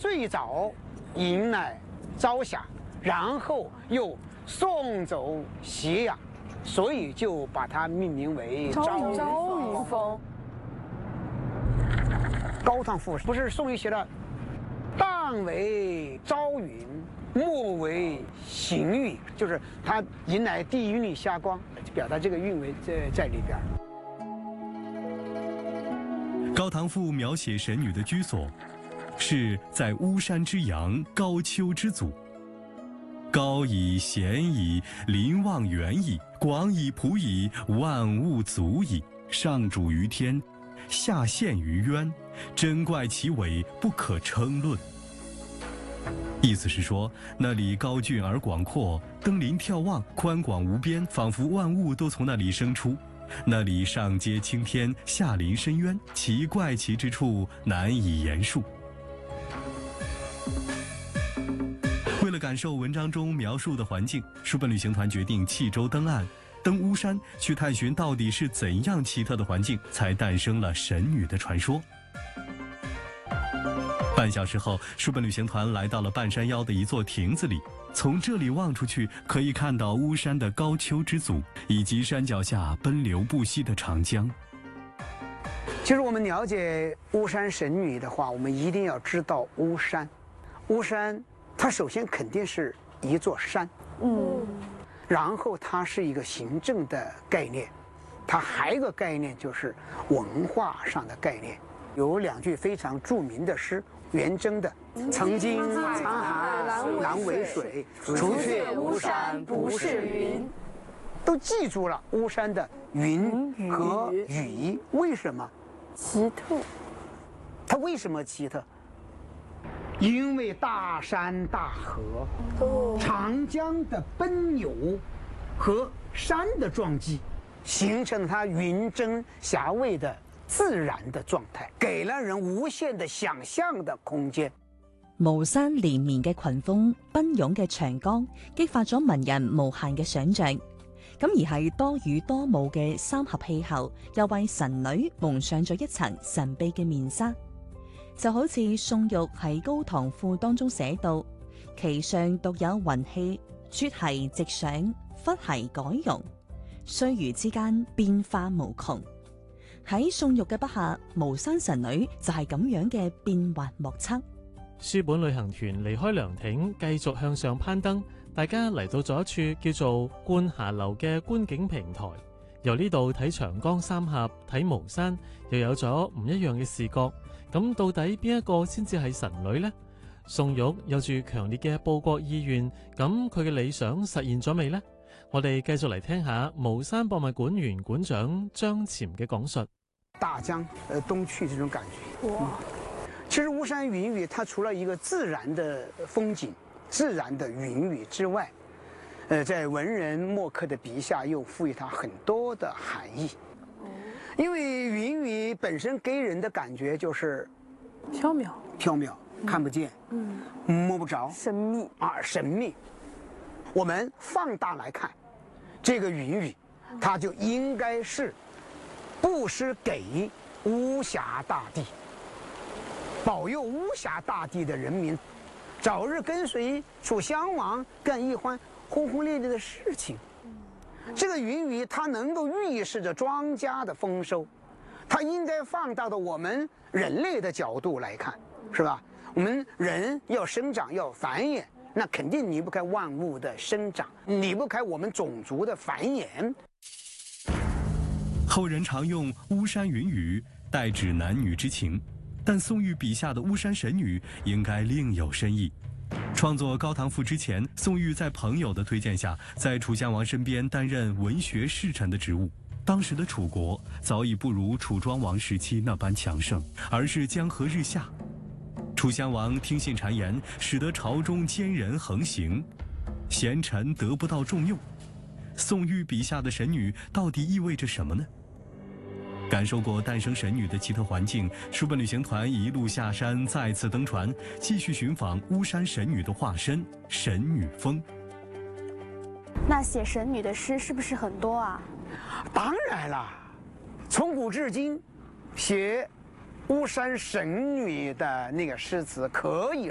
最早迎来朝霞，然后又送走夕阳，所以就把它命名为朝云峰。 高唐赋不是宋玉写的“旦为朝云，暮为行雨”，就是它迎来第一缕霞光，表达这个韵味在里边。 高唐赋描写神女的居所，是在巫山之阳，高丘之祖。高矣，咸矣，临望远矣，广矣，普矣，万物足矣。上主于天，下陷于渊，真怪其伟，不可称论。意思是说，那里高峻而广阔，登临眺望，宽广无边，仿佛万物都从那里生出。那里上接青天，下临深渊，其怪奇之处难以言述。为了感受文章中描述的环境，书本旅行团决定弃舟登岸，登巫山去探寻到底是怎样奇特的环境，才诞生了神女的传说。半小时后，书本旅行团来到了半山腰的一座亭子里，从这里望出去，可以看到巫山的高丘之祖，以及山脚下奔流不息的长江。 其实我们了解巫山神女的话，我们一定要知道巫山。巫山它首先肯定是一座山，然后它是一个行政的概念，它还有一个概念就是文化上的概念。有2句非常著名的诗，元稹的“曾经沧海难为水，除却巫山不是云”，都记住了巫山的云和雨。为什么？ 奇特。 它为什么奇特？因为大山大河，长江的奔流和山的撞击，形成了它云蒸霞蔚的自然的狀態，給了人無限的想象的空間。 巫山連綿嘅群峰、奔湧嘅長江，激發咗文人無限嘅想像。咁而係多雨多霧嘅三合氣候，又為神女蒙上咗一層神秘嘅面紗。就好似宋玉喺《高唐賦》當中寫到：其上獨有雲氣，絕兮直上，忽兮改容，歲餘之間變化無窮。喺宋玉嘅筆下，巫山神女就係咁樣嘅變幻莫測。 書本旅行團離開涼亭，繼續向上攀登，大家嚟到咗一處叫做觀霞樓嘅觀景平台。由呢度睇長江三峽，睇巫山，又有咗唔一樣嘅視覺。咁到底邊一個先至係神女呢？宋玉有住強烈嘅報國意願，咁佢嘅理想實現咗未呢？我哋繼續嚟聽下巫山博物館原館長張潛嘅講述。 大江東去這種感覺。哇！其實巫山雲雨，它除了一個自然的風景、自然的雲雨之外，在文人墨客的筆下又賦予它很多的含義。因為雲雨本身給人的感覺就是縹緲， 縹緲，看不見，摸不着， 神秘啊，神秘。我們放大來看，這個雲雨，它就應該是布施給巫峽大地，保佑巫峽大地的人民早日跟隨楚襄王幹一番轟轟烈烈的事情。這個雲雨它能夠預示着莊稼的豐收，它應該放大到我們人類的角度來看，是吧？我們人要生長要繁衍，那肯定離不開萬物的生長，離不開我們種族的繁衍。 後人常用巫山雲雨代指男女之情，但宋玉筆下的巫山神女應該另有深意。創作《高唐賦》之前，宋玉在朋友的推薦下，在楚襄王身邊擔任文學侍臣的職務。當時的楚國早已不如楚莊王時期那般強盛，而是江河日下。楚襄王聽信讒言，使得朝中奸人橫行，賢臣得不到重用。宋玉筆下的神女到底意味着什麼呢？感受過誕生神女的奇特環境，書本旅行團一路下山，再次登船，繼續尋訪巫山神女的化身神女峰。 那寫神女的詩是不是很多啊？ 當然了，從古至今，寫巫山神女的那個詩詞可以